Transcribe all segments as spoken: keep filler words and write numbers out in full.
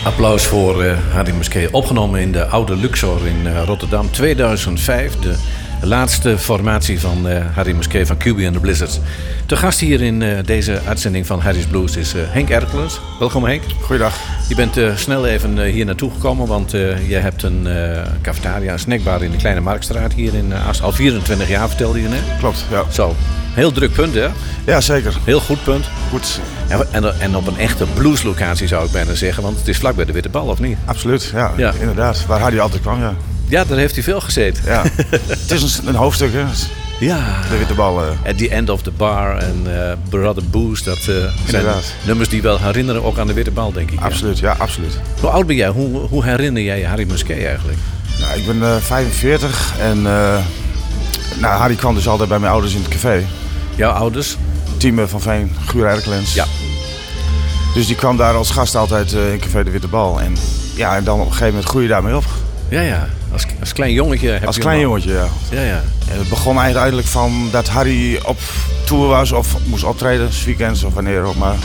Applaus voor uh, Harry Musquet. Opgenomen in de Oude Luxor in uh, Rotterdam tweeduizend vijf. De laatste formatie van uh, Harry Musquet van Q B and the Blizzards. Te gast hier in uh, deze uitzending van Harry's Blues is uh, Henk Erkelens. Welkom Henk. Goeiedag. Je bent uh, snel even uh, hier naartoe gekomen, want uh, je hebt een uh, cafetaria, een snackbar in de Kleine Marktstraat hier in uh, Ast. Al vierentwintig jaar vertelde je net. Klopt, ja. Zo, heel druk punt hè? Ja, zeker. Heel goed punt. Goed. Ja, en, en op een echte blueslocatie zou ik bijna zeggen, want het is vlak bij de Witte Bal, of niet? Absoluut, ja, ja. Inderdaad. Waar Harry altijd kwam, ja. Ja, daar heeft hij veel gezeten. Ja. Het is een, een hoofdstuk, hè. Ja. De Witte Bal. Uh... At the End of the Bar en uh, Brother Booze, dat uh, zijn nummers die wel herinneren ook aan de Witte Bal, denk ik. Absoluut, ja, ja absoluut. Hoe oud ben jij? Hoe, hoe herinner jij Harry Musquet eigenlijk? Nou, ik ben uh, vijfenveertig en uh, nou, Harry kwam dus altijd bij mijn ouders in het café. Jouw ouders? Team van Veen, Guur Erkelens. Ja. Dus die kwam daar als gast altijd uh, in café de Witte Bal. En ja, en dan op een gegeven moment groeide je daarmee op. Ja, ja. Als, als klein jongetje heb Als je klein hem jongetje, ja. Ja, ja. En het begon eigenlijk van dat Harry op tour was of moest optreden, 's weekends of wanneer ook maar.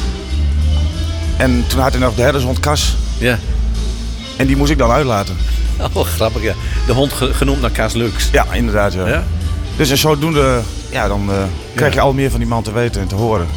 En toen had hij nog de herdershond Cas. Ja. En die moest ik dan uitlaten. Oh, grappig, ja. De hond ge- genoemd naar Cas Lux. Ja, inderdaad, ja. Ja? Dus en zodoende, ja, dan uh, krijg je ja. al meer van die man te weten en te horen.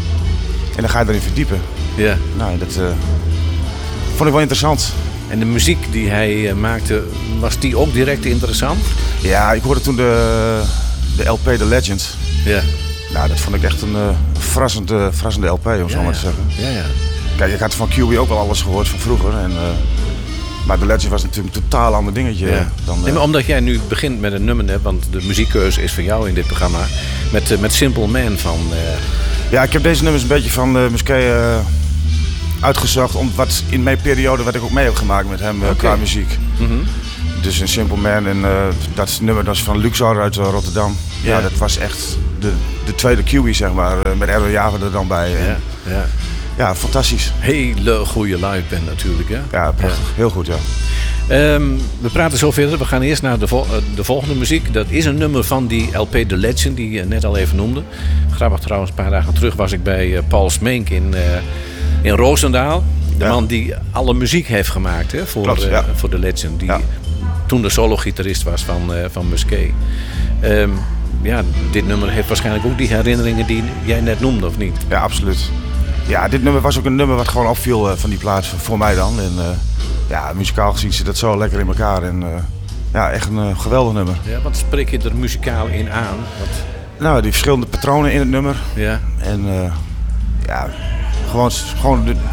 En dan ga je erin verdiepen. Ja. Nou, dat uh, vond ik wel interessant. En de muziek die hij uh, maakte, was die ook direct interessant? Ja, ik hoorde toen de, de L P The Legend. Ja. Nou, dat vond ik echt een uh, verrassende, verrassende L P, om zo ja, maar ja. te zeggen. Ja, ja. Kijk, ik had van Q B ook wel alles gehoord van vroeger. En, uh, maar The Legend was natuurlijk een totaal ander dingetje. Ja. Dan, uh... nee, maar omdat jij nu begint met een nummer, hè, want de muziekkeuze is van jou in dit programma. Met, uh, met Simple Man van... Uh... Ja, ik heb deze nummers een beetje van uh, Musquet uh, uitgezocht. Om wat in mijn periode wat ik ook mee heb gemaakt met hem uh, okay. qua muziek. Mm-hmm. Dus een Simple Man en uh, dat nummer dat is van Luxor uit uh, Rotterdam. Ja. ja, dat was echt de, de tweede Q B, zeg maar. Uh, met Erwin Jager er dan bij. Ja, ja. Ja, fantastisch. Hele goede live band natuurlijk, hè? Ja, prachtig. Ja. Heel goed, ja. Um, we praten zo verder. We gaan eerst naar de, vol- de volgende muziek. Dat is een nummer van die L P The Legend, die je net al even noemde. Grappig trouwens, een paar dagen terug was ik bij uh, Paul Smeenk in, uh, in Roosendaal. De ja. man die alle muziek heeft gemaakt hè, voor, Klopt, uh, ja. voor The Legend. Die ja. toen de solo-gitarist was van, uh, van Musquet. Um, ja, dit nummer heeft waarschijnlijk ook die herinneringen die jij net noemde, of niet? Ja, absoluut. Ja, dit nummer was ook een nummer wat gewoon opviel uh, van die plaat voor mij dan. En, uh, ja, muzikaal gezien zit dat zo lekker in elkaar. En, uh, ja, echt een uh, geweldig nummer. Ja, wat spreek je er muzikaal in aan? Wat... Nou, die verschillende patronen in het nummer. Ja. En uh, ja, gewoon, gewoon de,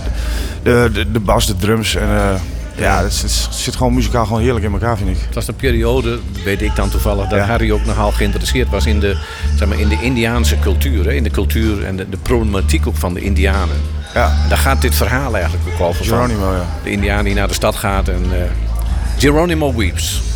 de, de, de bas, de drums en... Uh, Ja, het, het zit gewoon muzikaal gewoon heerlijk in elkaar, vind ik. Het was een periode, weet ik dan toevallig, dat ja. Harry ook nogal geïnteresseerd was in de, zeg maar, in de Indiaanse cultuur. Hè? In de cultuur en de, de problematiek ook van de Indianen. Ja. En daar gaat dit verhaal eigenlijk ook over. Geronimo, ja. De Indiaan die naar de stad gaat en uh, Geronimo Weeps.